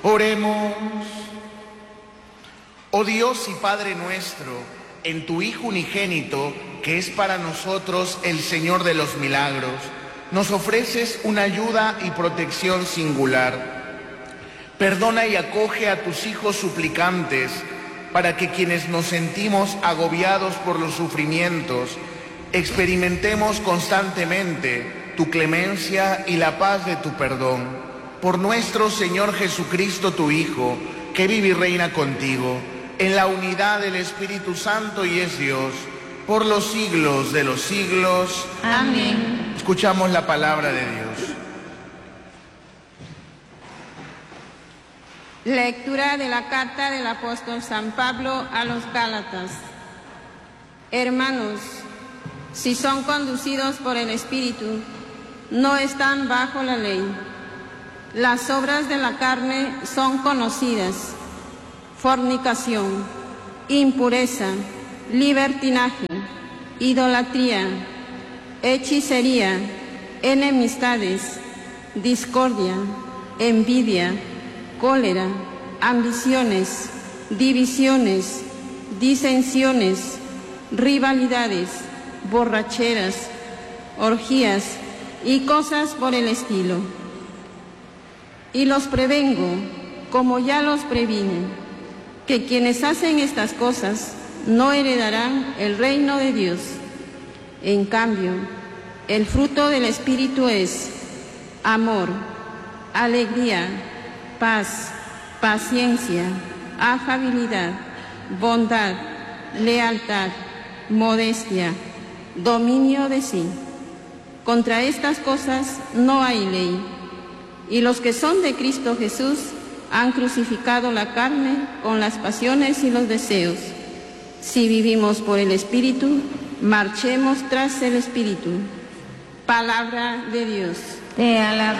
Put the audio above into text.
Oremos. Oh Dios y Padre nuestro, en tu Hijo unigénito, que es para nosotros el Señor de los milagros, nos ofreces una ayuda y protección singular. Perdona y acoge a tus hijos suplicantes, para que quienes nos sentimos agobiados por los sufrimientos, experimentemos constantemente tu clemencia y la paz de tu perdón. Por nuestro Señor Jesucristo, tu Hijo, que vive y reina contigo, en la unidad del Espíritu Santo y es Dios, por los siglos de los siglos. Amén. Escuchamos la palabra de Dios. Lectura de la carta del apóstol San Pablo a los Gálatas. Hermanos, si son conducidos por el Espíritu, no están bajo la ley. Las obras de la carne son conocidas: fornicación, impureza, libertinaje, idolatría, hechicería, enemistades, discordia, envidia, cólera, ambiciones, divisiones, disensiones, rivalidades, borracheras, orgías y cosas por el estilo. Y los prevengo, como ya los previne, que quienes hacen estas cosas no heredarán el reino de Dios. En cambio, el fruto del Espíritu es amor, alegría, paz, paciencia, afabilidad, bondad, lealtad, modestia, dominio de sí. Contra estas cosas no hay ley. Y los que son de Cristo Jesús han crucificado la carne con las pasiones y los deseos. Si vivimos por el Espíritu, marchemos tras el Espíritu. Palabra de Dios. Te alabamos.